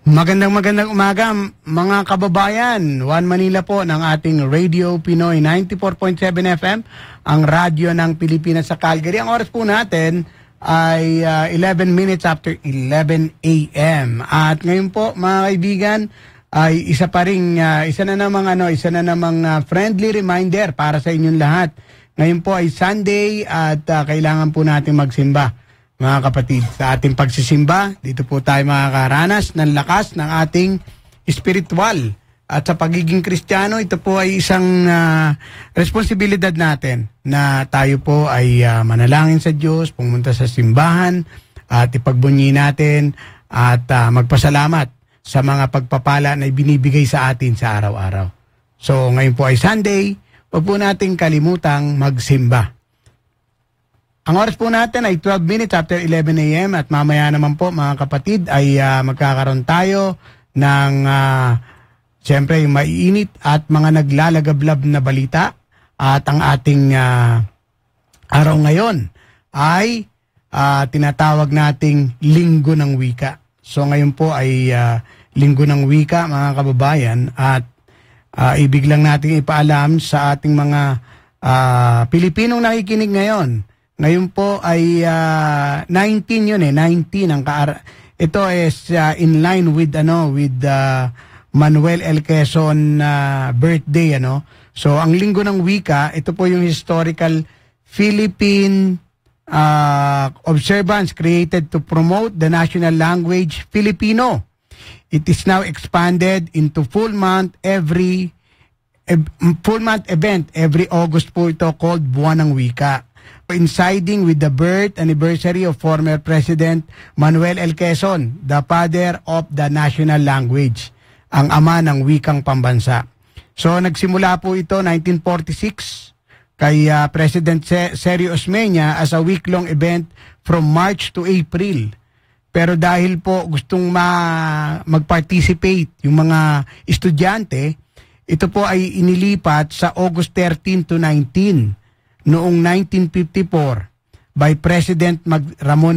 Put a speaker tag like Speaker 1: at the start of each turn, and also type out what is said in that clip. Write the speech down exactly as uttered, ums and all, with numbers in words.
Speaker 1: Magandang magandang umaga mga kababayan. One Manila po ng ating Radio Pinoy ninety-four point seven F M, ang radyo ng Pilipinas sa Calgary. Ang oras po natin ay uh, eleven minutes after eleven A M At ngayon po mga kaibigan ay isa pa ring uh, isa na namang ano, isa na namang uh, friendly reminder para sa inyong lahat. Ngayon po ay Sunday at uh, kailangan po natin magsimba. Mga kapatid, sa ating pagsisimba, dito po tayo makakaranas ng lakas ng ating espiritual. At sa pagiging Kristiyano, ito po ay isang uh, responsibilidad natin na tayo po ay uh, manalangin sa Diyos, pumunta sa simbahan, at ipagbunyi natin at uh, magpasalamat sa mga pagpapala na ibinibigay sa atin sa araw-araw. So ngayon po ay Sunday, huwag po natin kalimutang magsimba. Ang oras po natin ay twelve minutes after eleven A M at mamaya naman po mga kapatid ay uh, magkakaroon tayo ng uh, siyempre yung maiinit at mga naglalagablab na balita. At ang ating uh, araw ngayon ay uh, tinatawag nating Linggo ng Wika. So ngayon po ay uh, Linggo ng Wika mga kababayan, at uh, ibig lang natin ipaalam sa ating mga uh, Pilipinong nakikinig ngayon. Ngayon po ay uh, nineteen yun eh, nineteen ang kaara. Ito is uh, in line with ano with uh, Manuel L. Quezon uh, birthday ano. So ang Linggo ng Wika, ito po yung historical Philippine uh, observance created to promote the national language Filipino. It is now expanded into full month every e- full month event every August po ito, called Buwan ng Wika, coinciding with the birth anniversary of former President Manuel L. Quezon, the father of the national language, ang ama ng wikang pambansa. So nagsimula po ito nineteen forty-six kay uh, President Sergio Osmeña as a week-long event from March to April. Pero dahil po gustong ma- mag-participate yung mga estudyante, ito po ay inilipat sa August thirteenth to nineteenth noong nineteen fifty-four by President Mag- Ramon